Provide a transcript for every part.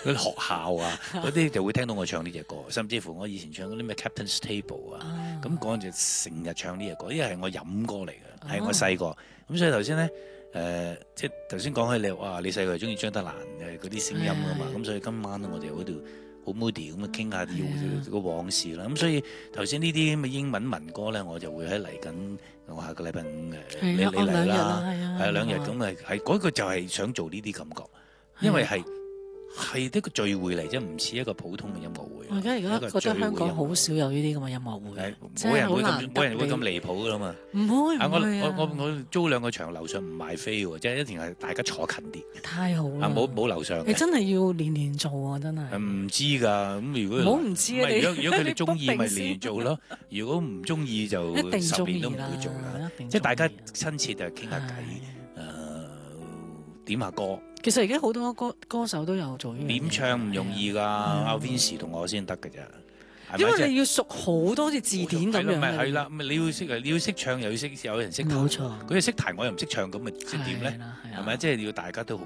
嗰啲學校啊，嗰啲就會聽到我唱呢隻歌，甚至乎我以前唱嗰啲咩 Captain's Table 啊，咁嗰陣就成日唱呢隻歌，因為係我飲歌嚟嘅，係我細個。咁所以頭先咧即係頭先講起你話你細個係中意張德蘭嘅嗰啲聲音啊嘛，咁所以今晚我哋嗰度好 moody 咁啊傾下個往事啦。咁所以頭先呢啲咁嘅英文民歌咧，我就會喺嚟緊我下個禮拜五你嚟啦，係2日咁啊，係嗰個就係想做呢啲感覺，因為係一個聚會嚟啫，唔似一個普通嘅音樂會。 我而家覺得香港好少有呢啲咁嘅音樂會， 冇人會咁離譜噶啦嘛。 唔會我租2個場，樓上唔賣飛喎，即係一定係大家坐近啲。 太好啦！ 冇樓上。 你真係要年年做啊！真係。 唔知㗎，咁如果冇唔知啊！ 如果佢哋中意，咪年年做咯。如果唔中意，就10年都唔會做啦。即係大家親切就傾下偈，點下歌。 其實而家好多歌手都有做呢樣嘢。 點唱唔容易㗎，阿 Vincy 同我先得㗎咋。 因為你要熟好多隻字典咁樣。 係啦，你要識唱，又要識有人識彈。 冇錯。 佢哋識彈，我又唔識唱，咁咪即係點咧？係咪？即係要大家都好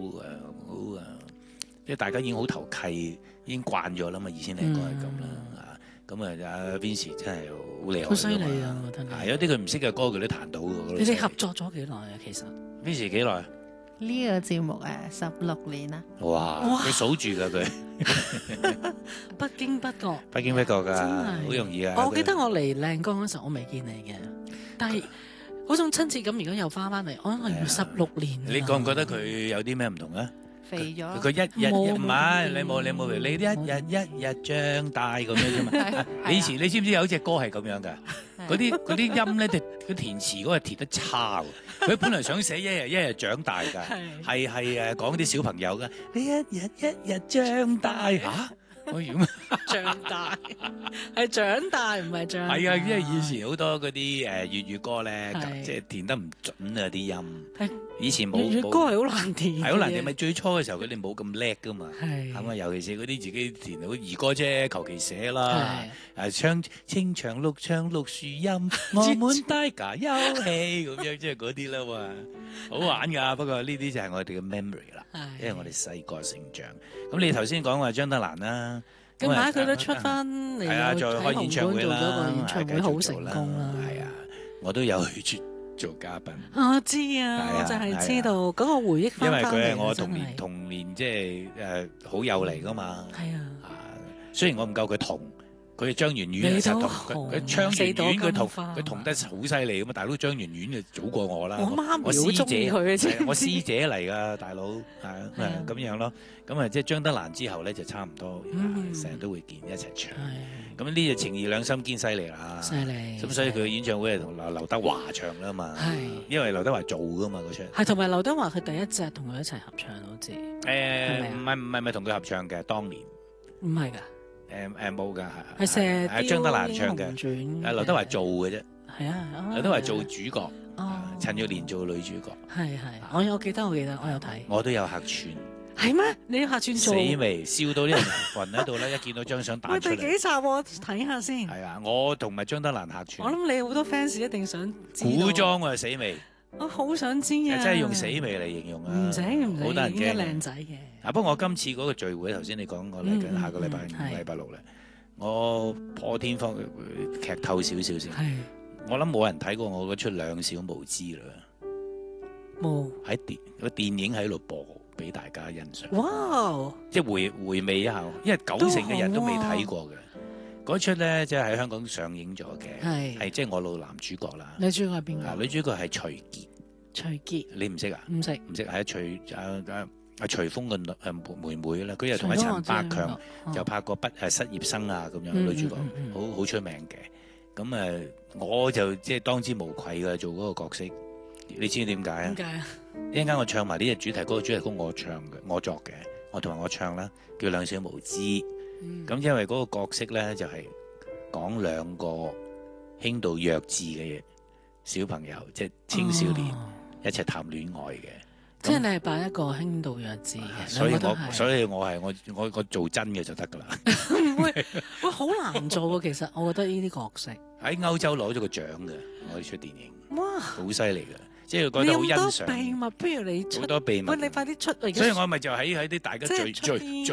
即係大家已經好投契，已經慣咗啦嘛。以前嚟講係咁啦，咁阿 Vincy 真係好厲害。 好犀利啊！真係。 有啲佢唔識嘅歌，佢都彈到㗎。 你哋合作咗幾耐啊？其實 Vincy 幾耐？ 呢個節目16年啦。 哇！佢數住㗎佢。 不經不覺。 不經不覺㗎，好容易啊！ 我記得我嚟靚江嗰時候，我未見你嘅，但係嗰種親切感，而家又翻嚟，我要16年。 你覺唔覺得佢有啲咩唔同啊？ 肥咗。 佢一日唔係你冇你一日長大咁樣啫嘛。你以前你知唔知有隻歌係咁樣㗎？嗰啲音咧，佢填詞嗰個填得差喎。佢本來想寫一日長大㗎，係講啲小朋友㗎。你一日長大嚇？我如果長大係長大，唔係長大。 係啊，因為以前好多嗰啲粵語歌咧，即係填得唔準啊啲音。以前冇粵語歌係好難填， 係好難填。咪最初嘅時候佢哋冇咁叻噶嘛，係嘛？尤其是嗰啲自己填到兒歌啫，求其寫啦。唱青牆綠牆綠樹蔭，我們大家遊戲咁樣，即係嗰啲啦嘛，好玩㗎。不過呢啲就係我哋嘅 memory 啦，因為我哋細個成長。咁你頭先講話張德蘭啦， 近排佢都出翻嚟， 係啊，再開演唱會啦， 做咗個演唱會好成功啦。 係啊，我都有去做嘉賓。 我知啊，我就係知道嗰個回憶翻返嚟。 因為佢係我童年即係好友嚟㗎嘛。 係啊， 雖然我唔夠佢童。佢係張圓圓實同佢張圓圓佢同得好犀利咁啊！大佬張圓圓就早過我啦， 我媽咪好中意佢嘅， 我師姐嚟噶大佬，係咁樣咯。咁啊，即係張德蘭之後咧就差唔多，成日都會見一齊唱。咁呢隻情義兩心堅犀利啦， 犀利。 咁所以佢嘅演唱會係同劉德華唱啦嘛，因為劉德華做噶嘛嗰出。 係同埋劉德華佢第一隻同佢一齊合唱好似。 唔係同佢合唱嘅，當年唔係㗎。 冇㗎， 係張德蘭唱嘅，劉德華做嘅啫。 係啊， 劉德華做主角，陳玉蓮做女主角。 係，我記得，我有睇。 我都有客串。 係咩？你有客串做？ 死未笑到啲人暈喺度咧，一見到張相彈出嚟。 喂，第幾集我睇下先。 係啊，我同埋張德蘭客串。 我諗你好多 fans 一定想知。 古裝啊，死未？ 我好想知啊！ 真係用死未嚟形容啊！ 唔使， 好得人驚。 應該靚仔嘅。 不過我今次嗰個聚會，頭先你講我嚟緊下個禮拜5、禮拜6咧，我破天荒劇透少少先。我諗冇人睇過我嗰出《兩小無知》啦。 冇。 喺個電影喺度播俾大家欣賞。 哇！ 即係回味一下，因為90%嘅人都未睇過嘅。嗰出咧，即係喺香港上映咗嘅，係即係我老男主角啦。 女主角係邊個？ 女主角係徐潔。 徐潔， 你唔識啊？ 唔識， 係徐峰嘅妹妹啦。佢又同阿陳百強就拍過失業生啊咁樣，女主角好出名嘅。咁我就即係當之無愧嘅做嗰個角色。你知唔知點解啊？ 點解啊？ 一陣間我唱埋呢隻主題歌，主題歌我唱嘅，我作嘅，我同埋我唱啦，叫《兩小無知》。咁因為嗰個角色咧就係講2個輕度弱智嘅小朋友，即係青少年一齊談戀愛嘅。 即係你係扮一個輕度弱智嘅， 所以我做真嘅就得噶啦。 唔會，好難做啊！其實我覺得呢啲角色喺歐洲攞咗個獎嘅，我呢出電影。 哇， 好犀利嘅，即係覺得好欣賞。 好多秘密，不如你出好多秘密， 你快啲出嚟。 所以我咪就喺啲大家最